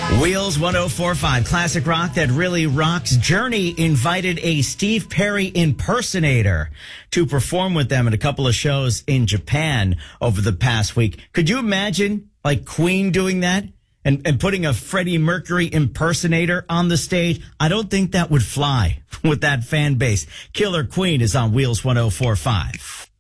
Wheels 1045, classic rock that really rocks. Journey invited a Steve Perry impersonator to perform with them at a couple of shows in Japan over the past week. Could you imagine like Queen doing that and putting a Freddie Mercury impersonator on the stage? I don't think that would fly with that fan base. Killer Queen is on Wheels 1045.